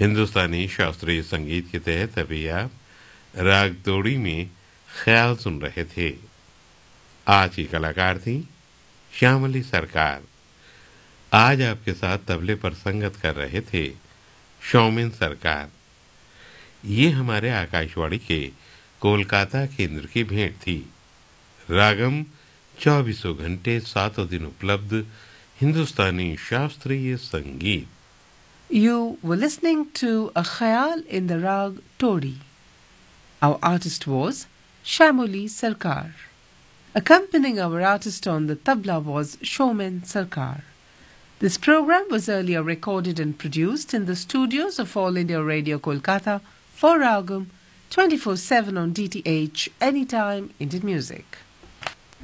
हिंदुस्तानी शास्त्रीय संगीत के तहत अभी आप राग तोड़ी में ख्याल सुन रहे थे। आज की कलाकार थी श्यामली सरकार। आज आपके साथ तबले पर संगत कर रहे थे सौमेन सरकार। ये हमारे आकाशवाणी के कोलकाता केंद्र की भेंट थी। रागम 24 घंटे 7 दिन उपलब्ध हिंदुस्तानी शास्त्रीय संगीत। You were listening to a khayal in the rag Todi. Our artist was Shamoli Sarkar. Accompanying our artist on the tabla was Shomen Sarkar. This program was earlier recorded and produced in the studios of All India Radio Kolkata for Ragam 24/7 on DTH Anytime Indian Music.